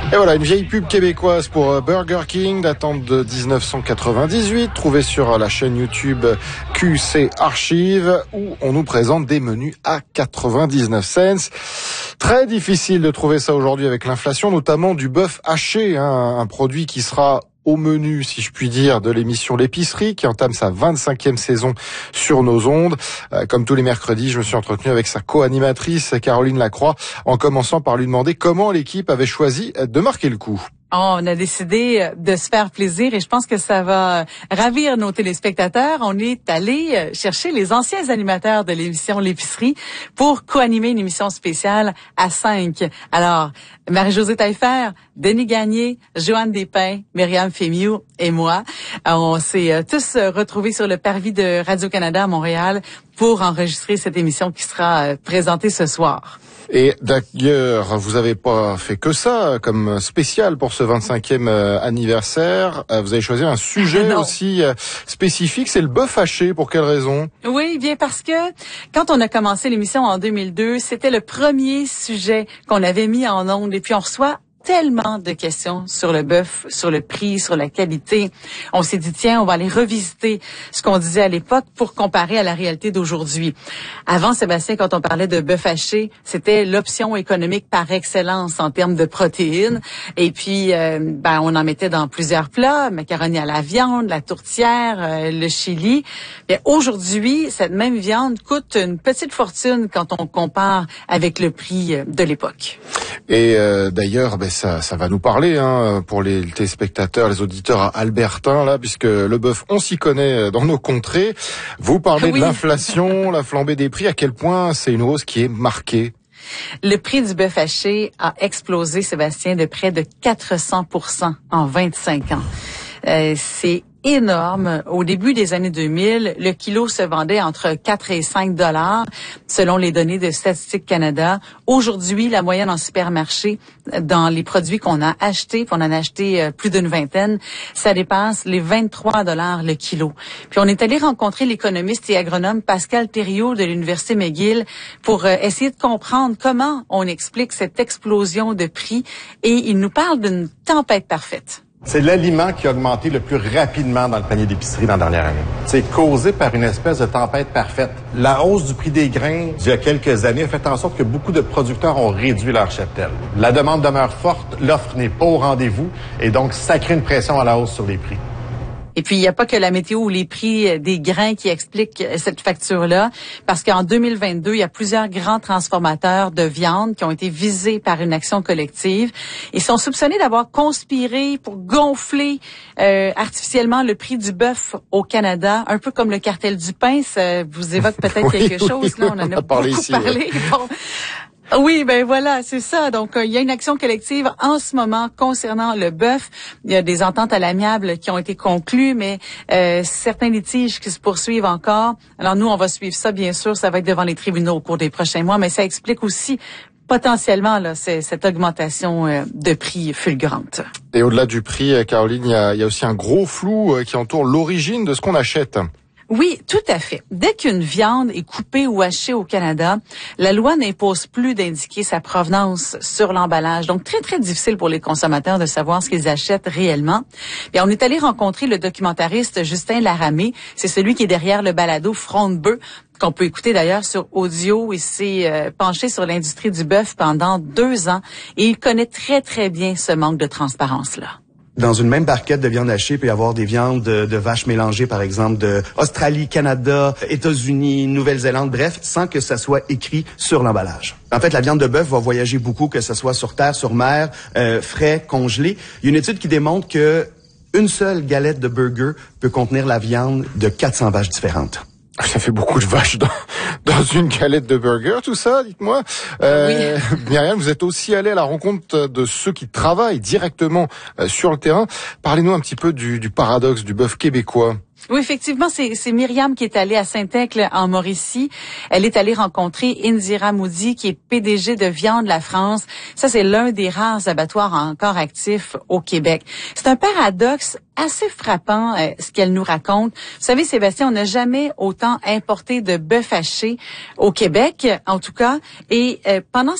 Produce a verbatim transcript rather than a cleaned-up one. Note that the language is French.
Et voilà, une vieille pub québécoise pour Burger King datant de dix-neuf cent quatre-vingt-dix-huit, trouvée sur la chaîne YouTube Q C Archive, où on nous présente des menus à quatre-vingt-dix-neuf cents. Très difficile de trouver ça aujourd'hui avec l'inflation, notamment du bœuf haché, hein, un produit qui sera au menu, si je puis dire, de l'émission L'épicerie, qui entame sa vingt-cinquième saison sur nos ondes. Euh, comme tous les mercredis, je me suis entretenu avec sa co-animatrice, Caroline Lacroix, en commençant par lui demander comment l'équipe avait choisi de marquer le coup. On a décidé de se faire plaisir et je pense que ça va ravir nos téléspectateurs. On est allé chercher les anciens animateurs de l'émission L'épicerie pour co-animer une émission spéciale à cinq. Alors, Marie-Josée Taillefer, Denis Gagné, Joanne Despins, Myriam Fémiou et moi, on s'est tous retrouvés sur le parvis de Radio-Canada à Montréal pour enregistrer cette émission qui sera présentée ce soir. Et d'ailleurs, vous avez pas fait que ça comme spécial pour ce vingt-cinquième anniversaire. Vous avez choisi un sujet aussi spécifique, c'est le bœuf haché. Pour quelle raison? Oui, bien parce que quand on a commencé l'émission en deux mille deux, c'était le premier sujet qu'on avait mis en ondes et puis on reçoit tellement de questions sur le bœuf, sur le prix, sur la qualité. On s'est dit, tiens, on va aller revisiter ce qu'on disait à l'époque pour comparer à la réalité d'aujourd'hui. Avant, Sébastien, quand on parlait de bœuf haché, c'était l'option économique par excellence en termes de protéines. Et puis, euh, ben, on en mettait dans plusieurs plats, macaroni à la viande, la tourtière, euh, le chili. Mais aujourd'hui, cette même viande coûte une petite fortune quand on compare avec le prix de l'époque. Et euh, d'ailleurs, ben, ça, ça va nous parler hein, pour les téléspectateurs, les auditeurs albertains, là, puisque le bœuf, on s'y connaît dans nos contrées. Vous parlez oui. de l'inflation, la flambée des prix. À quel point c'est une hausse qui est marquée? Le prix du bœuf haché a explosé, Sébastien, de près de quatre cents pour cent en vingt-cinq ans. Euh, c'est énorme. Au début des années deux mille, le kilo se vendait entre quatre et cinq dollars, selon les données de Statistique Canada. Aujourd'hui, la moyenne en supermarché, dans les produits qu'on a achetés, puis on en a acheté plus d'une vingtaine, ça dépasse les vingt-trois dollars le kilo. Puis on est allé rencontrer l'économiste et agronome Pascal Thériault de l'Université McGill pour essayer de comprendre comment on explique cette explosion de prix, et il nous parle d'une tempête parfaite. C'est l'aliment qui a augmenté le plus rapidement dans le panier d'épicerie dans la dernière année. C'est causé par une espèce de tempête parfaite. La hausse du prix des grains d'il y a quelques années a fait en sorte que beaucoup de producteurs ont réduit leur cheptel. La demande demeure forte, l'offre n'est pas au rendez-vous et donc ça crée une pression à la hausse sur les prix. Et puis, il n'y a pas que la météo ou les prix des grains qui expliquent cette facture-là, parce qu'en deux mille vingt-deux, il y a plusieurs grands transformateurs de viande qui ont été visés par une action collective et sont soupçonnés d'avoir conspiré pour gonfler euh, artificiellement le prix du bœuf au Canada, un peu comme le cartel du pain. Ça vous évoque peut-être oui, quelque chose. Oui, là, on en a, a parlé beaucoup ici, parlé. Ouais. Bon. Oui, ben voilà, c'est ça. Donc, euh, il y a une action collective en ce moment concernant le bœuf. Il y a des ententes à l'amiable qui ont été conclues, mais euh, certains litiges qui se poursuivent encore. Alors, nous, on va suivre ça, bien sûr. Ça va être devant les tribunaux au cours des prochains mois, mais ça explique aussi potentiellement là, c'est, cette augmentation euh, de prix fulgurante. Et au-delà du prix, Caroline, il y a, il y a aussi un gros flou euh, qui entoure l'origine de ce qu'on achète. Oui, tout à fait. Dès qu'une viande est coupée ou hachée au Canada, la loi n'impose plus d'indiquer sa provenance sur l'emballage. Donc, très, très difficile pour les consommateurs de savoir ce qu'ils achètent réellement. Et on est allé rencontrer le documentariste Justin Laramé. C'est celui qui est derrière le balado Front de bœuf, qu'on peut écouter d'ailleurs sur audio. Il s'est euh, penché sur l'industrie du bœuf pendant deux ans et il connaît très, très bien ce manque de transparence-là. Dans une même barquette de viande hachée, il peut y avoir des viandes de, de vaches mélangées, par exemple, de Australie, Canada, États-Unis, Nouvelle-Zélande, bref, sans que ça soit écrit sur l'emballage. En fait, la viande de bœuf va voyager beaucoup, que ce soit sur terre, sur mer, euh, frais, congelé. Il y a une étude qui démontre que une seule galette de burger peut contenir la viande de quatre cents vaches différentes. Ça fait beaucoup de vaches dans, dans une galette de burger, tout ça, dites-moi. Euh, oui. Myriam, vous êtes aussi allée à la rencontre de ceux qui travaillent directement sur le terrain. Parlez-nous un petit peu du, du paradoxe du bœuf québécois. Oui, effectivement, c'est, c'est Myriam qui est allée à Saint-Thècle, en Mauricie. Elle est allée rencontrer Indira Moody, qui est P D G de Viande La France. Ça, c'est l'un des rares abattoirs encore actifs au Québec. C'est un paradoxe assez frappant, euh, ce qu'elle nous raconte. Vous savez, Sébastien, on n'a jamais autant importé de bœuf haché au Québec, en tout cas. Et euh, pendant